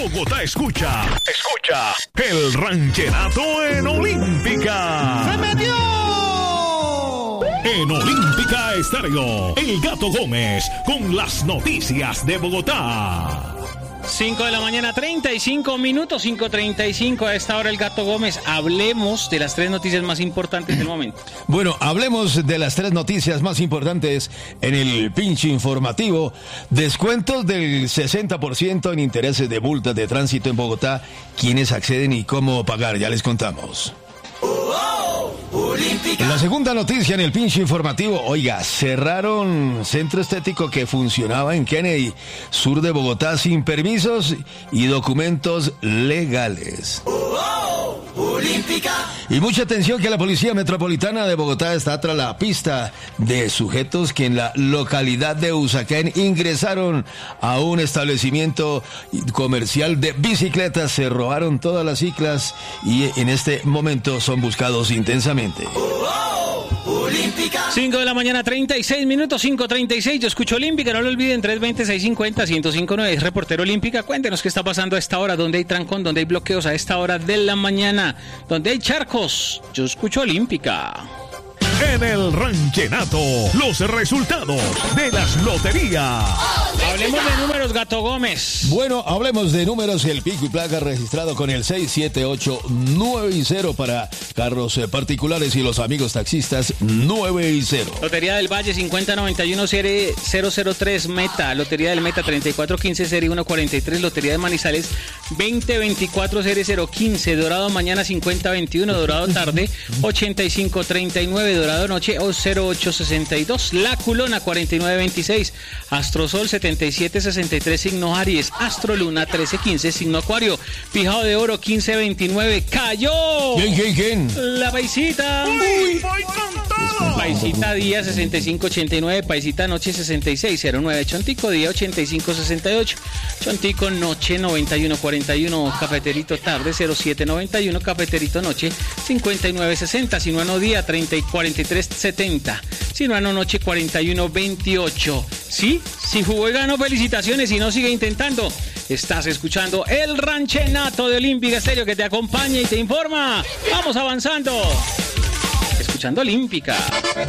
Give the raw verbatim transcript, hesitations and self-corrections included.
Bogotá escucha, escucha el rancherato en Olímpica. ¡Se metió! En Olímpica Estéreo, El Gato Gómez con las noticias de Bogotá. cinco de la mañana, treinta y cinco minutos, cinco treinta y cinco a esta hora El Gato Gómez. Hablemos de las tres noticias más importantes del momento. Bueno, hablemos de las tres noticias más importantes en el pinche informativo. Descuentos del sesenta por ciento en intereses de multas de tránsito en Bogotá. ¿Quiénes acceden y cómo pagar? Ya les contamos. La segunda noticia en el pinche informativo, oiga, cerraron centro estético que funcionaba en Kennedy, sur de Bogotá, sin permisos y documentos legales. Y mucha atención que la Policía Metropolitana de Bogotá está tras la pista de sujetos que en la localidad de Usaquén ingresaron a un establecimiento comercial de bicicletas, se robaron todas las ciclas y en este momento son buscados intensamente. cinco de la mañana, treinta y seis minutos, cinco treinta y seis. Yo escucho Olímpica, no lo olviden, tres veinte, seiscientos cincuenta, ciento cinco nueve. Es reportero Olímpica. Cuéntenos qué está pasando a esta hora, dónde hay trancón, dónde hay bloqueos a esta hora de la mañana, dónde hay charcos. Yo escucho Olímpica. En el rancherato, los resultados de las loterías. Hablemos de números, Gato Gómez. Bueno, hablemos de números. El pico y placa registrado con el seis siete ocho nueve y cero para carros eh, particulares y los amigos taxistas nueve y cero. Lotería del Valle cincuenta noventa y uno serie cero cero tres Meta. Lotería del Meta treinta y cuatro quince serie ciento cuarenta y tres. Lotería de Manizales veinte veinticuatro serie cero quince. Dorado mañana cincuenta veintiuno. Dorado tarde ochenta y cinco treinta y nueve. Dorado noche o cero ocho sesenta y dos. La Culona cuarenta y nueve veintiséis. Astrosol setenta y siete sesenta y tres signo Aries. Astro Luna trece quince signo Acuario. Pijado de Oro quince veintinueve. Cayó. ¿Quién, quién, quién? La Paisita. ¡Uy, voy con todo! Paisita día sesenta y cinco ochenta y nueve. Paisita noche sesenta y seis cero nueve. Chontico día ochenta y cinco sesenta y ocho. Chontico noche noventa y uno cuarenta y uno. Cafeterito tarde cero siete noventa y uno. Cafeterito noche cincuenta y nueve sesenta. Sinuano día treinta y cuarenta y tres setenta. Sinuano noche cuarenta y uno veintiocho. Sí, si jugó y ganó, felicitaciones. Y no, sigue intentando. Estás escuchando el ranchenato de Olímpica Estéreo, que te acompaña y te informa. Vamos avanzando. Escuchando Olímpica.